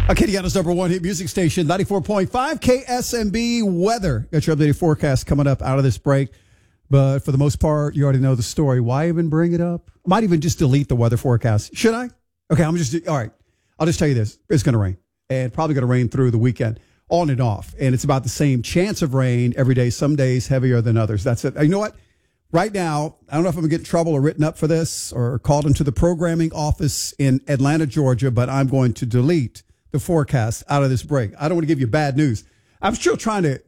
Acadiana's number one hit music station, 94.5 KSMB weather. Got your updated forecast coming up out of this break. But for the most part, you already know the story. Why even bring it up? I might even just delete the weather forecast. Should I? Okay, all right. I'll just tell you this. It's going to rain. And probably going to rain through the weekend, on and off. And it's about the same chance of rain every day. Some days heavier than others. That's it. You know what? Right now, I don't know if I'm going to get in trouble or written up for this or called into the programming office in Atlanta, Georgia, but I'm going to delete the forecast out of this break. I don't want to give you bad news. I'm still trying to.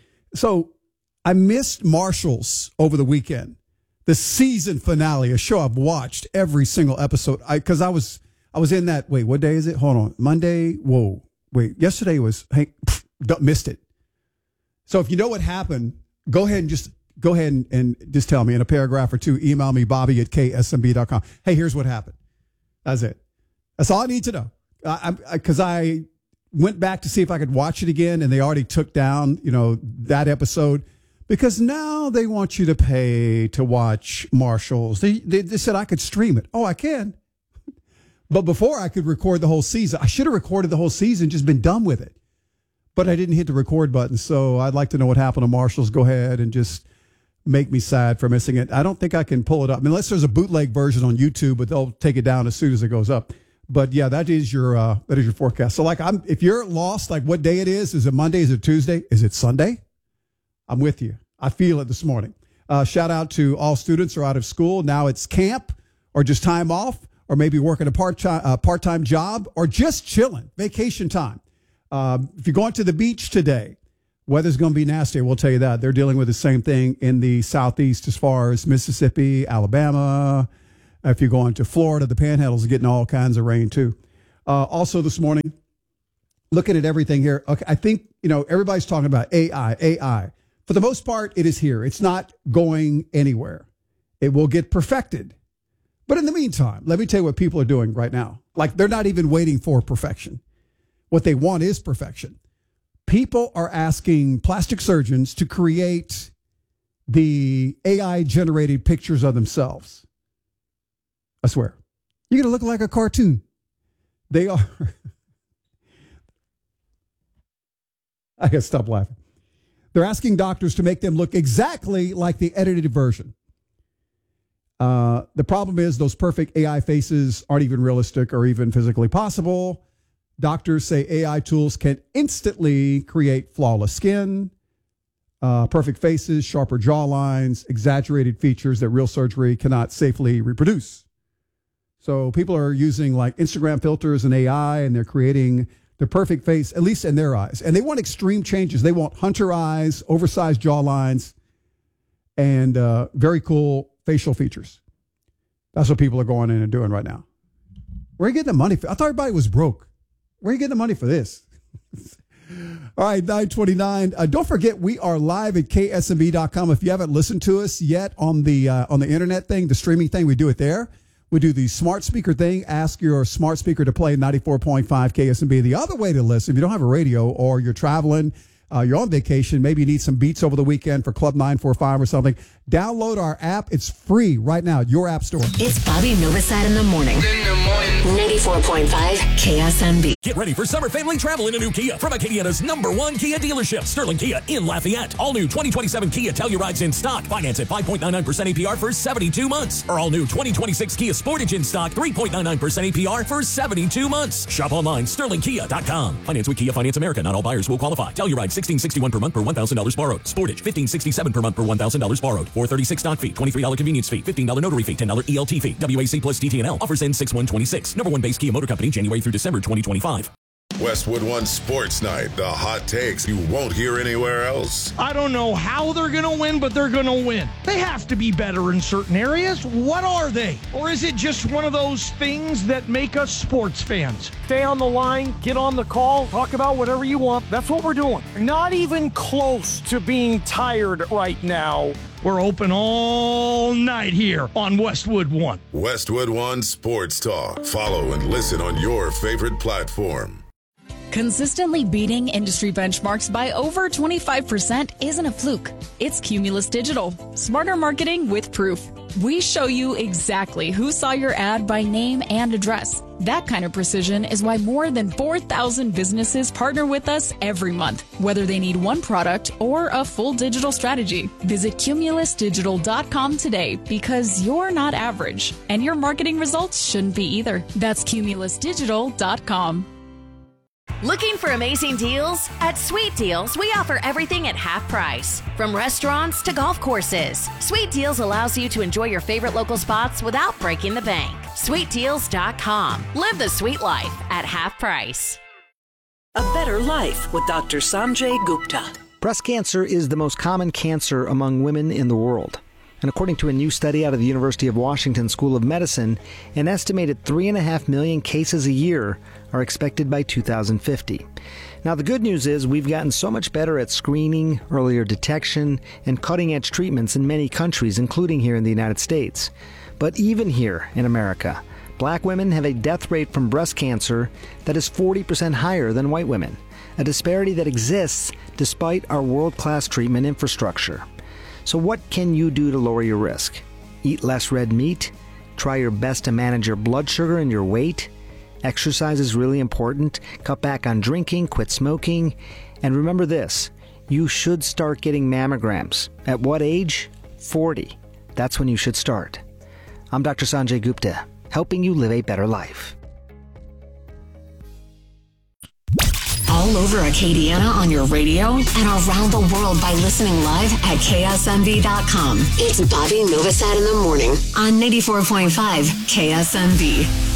So I missed Marshalls over the weekend, the season finale, a show I've watched every single episode. Because I was in that. Wait, what day is it? Hold on, Monday. Whoa, wait. Yesterday was. Hey, missed it. So if you know what happened, go ahead and just tell me in a paragraph or two. Email me, Bobby@ksmb.com. Hey, here's what happened. That's it. That's all I need to know. Because I went back to see if I could watch it again, and they already took down, that episode, because now they want you to pay to watch Marshalls. They said I could stream it. Oh, I can. But before I could record the whole season, I should have recorded the whole season, just been done with it. But I didn't hit the record button, so I'd like to know what happened to Marshalls. Go ahead and just make me sad for missing it. I don't think I can pull it up, unless there's a bootleg version on YouTube, but they'll take it down as soon as it goes up. But yeah, that is your forecast. So if you're lost, like what day it is it Monday? Is it Tuesday? Is it Sunday? I'm with you. I feel it this morning. Shout out to all students who are out of school. Now it's camp or just time off or maybe working a part-time job or just chilling, vacation time. If you're going to the beach today, weather's going to be nasty. We'll tell you that. They're dealing with the same thing in the southeast as far as Mississippi, Alabama. If you're going to Florida, the Panhandle's getting all kinds of rain too. Also this morning, looking at everything here. Okay, I think, everybody's talking about AI. For the most part, it is here. It's not going anywhere. It will get perfected. But in the meantime, let me tell you what people are doing right now. Like, they're not even waiting for perfection. What they want is perfection. People are asking plastic surgeons to create the AI-generated pictures of themselves. I swear. You're going to look like a cartoon. They are. I got to stop laughing. They're asking doctors to make them look exactly like the edited version. The problem is those perfect AI faces aren't even realistic or even physically possible. Doctors say AI tools can instantly create flawless skin, perfect faces, sharper jawlines, exaggerated features that real surgery cannot safely reproduce. So people are using like Instagram filters and AI, and they're creating the perfect face, at least in their eyes. And they want extreme changes. They want hunter eyes, oversized jawlines, and very cool facial features. That's what people are going in and doing right now. Where are you getting the money for? I thought everybody was broke. Where are you getting the money for this? All right, 9:29. Don't forget, we are live at ksmb.com. If you haven't listened to us yet on the internet thing, the streaming thing, we do it there. We do the smart speaker thing. Ask your smart speaker to play 94.5 KSMB. The other way to listen, if you don't have a radio or you're traveling, you're on vacation, maybe you need some beats over the weekend for Club 945 or something, download our app. It's free right now at your app store. It's Bobby Novosad in the morning. 94.5 KSMB. Get ready for summer family travel in a new Kia from Acadiana's #1 Kia dealership, Sterling Kia in Lafayette. All new 2027 Kia Telluride's in stock. Finance at 5.99% APR for 72 months. Or all new 2026 Kia Sportage in stock, 3.99% APR for 72 months. Shop online, sterlingkia.com. Finance with Kia Finance America. Not all buyers will qualify. Telluride $1661 per month per $1,000 borrowed. Sportage $1567 per month per $1,000 borrowed. $436 stock fee, $23 convenience fee, $15 notary fee, $10 ELT fee. WAC plus DTNL. Offers end 6/1/26. #1 base Kia Motor Company, January through December 2025. Westwood One Sports Night. The hot takes you won't hear anywhere else. I don't know how they're going to win, but they're going to win. They have to be better in certain areas. What are they? Or is it just one of those things that make us sports fans? Stay on the line, get on the call, talk about whatever you want. That's what we're doing. Not even close to being tired right now. We're open all night here on Westwood One. Westwood One Sports Talk. Follow and listen on your favorite platform. Consistently beating industry benchmarks by over 25% isn't a fluke. It's Cumulus Digital. Smarter marketing with proof. We show you exactly who saw your ad by name and address. That kind of precision is why more than 4,000 businesses partner with us every month, whether they need one product or a full digital strategy. Visit cumulusdigital.com today because you're not average, and your marketing results shouldn't be either. That's cumulusdigital.com. Looking for amazing deals? At Sweet Deals, we offer everything at half price. From restaurants to golf courses, Sweet Deals allows you to enjoy your favorite local spots without breaking the bank. SweetDeals.com. Live the sweet life at half price. A Better Life with Dr. Sanjay Gupta. Breast cancer is the most common cancer among women in the world. And according to a new study out of the University of Washington School of Medicine, an estimated 3.5 million cases a year are expected by 2050. Now, the good news is we've gotten so much better at screening, earlier detection, and cutting-edge treatments in many countries, including here in the United States. But even here in America, black women have a death rate from breast cancer that is 40% higher than white women, a disparity that exists despite our world-class treatment infrastructure. So what can you do to lower your risk? Eat less red meat? Try your best to manage your blood sugar and your weight? Exercise is really important. Cut back on drinking, quit smoking. And remember this, you should start getting mammograms. At what age? 40. That's when you should start. I'm Dr. Sanjay Gupta, helping you live a better life. All over Acadiana on your radio and around the world by listening live at KSMB.com. It's Bobby Novosad in the morning on 94.5 KSMB.